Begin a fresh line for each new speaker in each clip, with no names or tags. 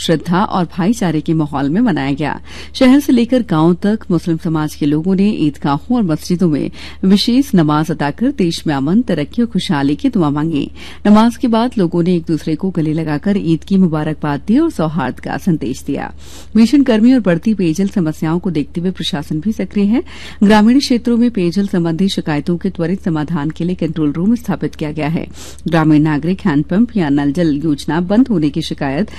श्रद्धा और भाईचारे के माहौल में मनाया गया। शहर से लेकर गांव तक मुस्लिम समाज के लोगों ने ईदगाहों और मस्जिदों में विशेष नमाज अदा कर देश में अमन, तरक्की और खुशहाली की दुआ मांगी। नमाज के बाद लोगों ने एक दूसरे को गले लगाकर ईद की मुबारकबाद दी और सौहार्द का संदेश दिया। भीषण गर्मी और बढ़ती पेयजल समस्याओं को देखते हुए प्रशासन भी सक्रिय है। ग्रामीण क्षेत्रों में पेयजल संबंधी शिकायतों के त्वरित समाधान के लिए कंट्रोल रूम स्थापित किया गया है। ग्रामीण नागरिक हैंडपंप या नल जल योजना बंद होने की शिकायत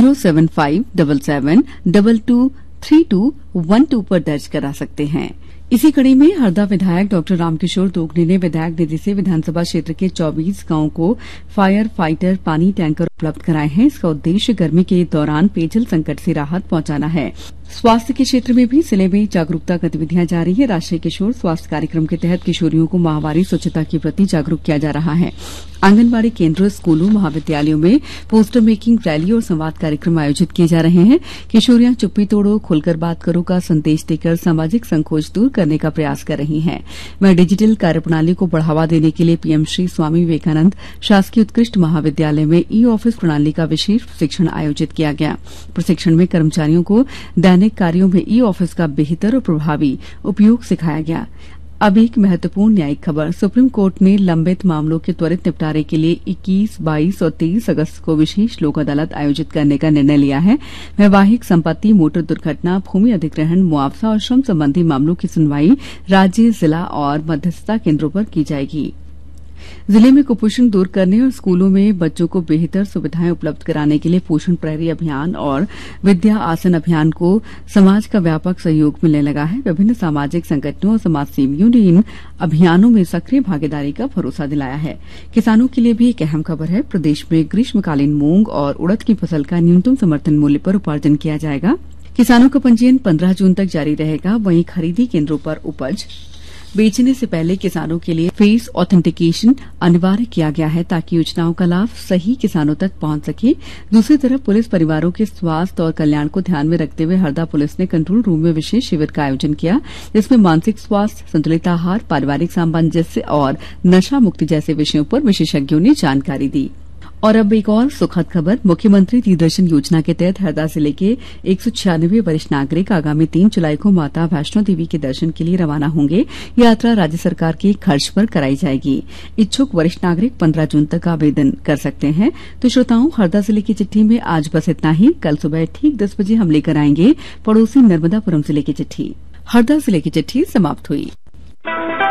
07577223212 पर दर्ज करा सकते हैं। इसी कड़ी में हरदा विधायक डॉ रामकिशोर दोगने ने विधायक निधि से विधानसभा क्षेत्र के 24 गांवों को फायर फाइटर पानी टैंकर उपलब्ध कराए हैं। इसका उद्देश्य गर्मी के दौरान पेयजल संकट से राहत पहुंचाना है। स्वास्थ्य के क्षेत्र में भी जिले में जागरूकता गतिविधियां जारी है। राष्ट्रीय किशोर स्वास्थ्य कार्यक्रम के तहत किशोरियों को माहवारी स्वच्छता के प्रति जागरूक किया जा रहा है। आंगनबाड़ी केंद्रों, स्कूलों, महाविद्यालयों में पोस्टर मेकिंग, रैली और संवाद कार्यक्रम आयोजित किए जा रहे हैं। किशोरियां चुप्पी तोड़ो, खुलकर बात करो का संदेश देकर सामाजिक संकोच दूर करने का प्रयास कर रही हैं। वहीं डिजिटल कार्यप्रणाली को बढ़ावा देने के लिए पीएम श्री स्वामी विवेकानंद शासकीय उत्कृष्ट महाविद्यालय में ई ऑफिस प्रणाली का विशेष प्रशिक्षण आयोजित किया गया। प्रशिक्षण में कर्मचारियों को दैनिक कार्यों में ई ऑफिस का बेहतर और प्रभावी उपयोग सिखाया गया। अब एक महत्वपूर्ण न्यायिक खबर। सुप्रीम कोर्ट ने लंबित मामलों के त्वरित निपटारे के लिए 21, 22 और 23 अगस्त को विशेष लोक अदालत आयोजित करने का निर्णय लिया है। वैवाहिक संपत्ति, मोटर दुर्घटना, भूमि अधिग्रहण, मुआवजा और श्रम संबंधी मामलों की सुनवाई राज्य, जिला और मध्यस्थता केंद्रों पर की जाएगी। जिले में कुपोषण दूर करने और स्कूलों में बच्चों को बेहतर सुविधाएं उपलब्ध कराने के लिए पोषण प्रहरी अभियान और विद्या आसन अभियान को समाज का व्यापक सहयोग मिलने लगा है। विभिन्न सामाजिक संगठनों और समाजसेवियों ने इन अभियानों में सक्रिय भागीदारी का भरोसा दिलाया है। किसानों के लिए भी एक अहम खबर है। प्रदेश में ग्रीष्मकालीन मूंग और उड़द की फसल का न्यूनतम समर्थन मूल्य पर उपार्जन किया जाएगा। किसानों का पंजीयन 15 जून तक जारी रहेगा। वहीं खरीदी केंद्रों पर उपज बेचने से पहले किसानों के लिए फेस ऑथेंटिकेशन अनिवार्य किया गया है ताकि योजनाओं का लाभ सही किसानों तक पहुंच सके। दूसरी तरफ पुलिस परिवारों के स्वास्थ्य और कल्याण को ध्यान में रखते हुए हरदा पुलिस ने कंट्रोल रूम में विशेष शिविर का आयोजन किया, जिसमें मानसिक स्वास्थ्य, संतुलित आहार, पारिवारिक सामंजस्य और नशा मुक्ति जैसे विषयों पर विशेषज्ञों ने जानकारी दी। और अब एक और सुखद खबर। मुख्यमंत्री दीदर्शन योजना के तहत हरदा जिले के 196 वरिष्ठ नागरिक आगामी 3 जुलाई को माता वैष्णो देवी के दर्शन के लिए रवाना होंगे। यात्रा राज्य सरकार के खर्च पर कराई जाएगी। इच्छुक वरिष्ठ नागरिक 15 जून तक आवेदन कर सकते हैं। तो श्रोताओं, हरदा जिले की चिट्ठी में आज बस इतना ही। कल सुबह ठीक 10 बजे हम लेकर आएंगे पड़ोसी नर्मदापुरम जिले की चिट्ठी। हरदा जिले की चिट्ठी समाप्त हुई।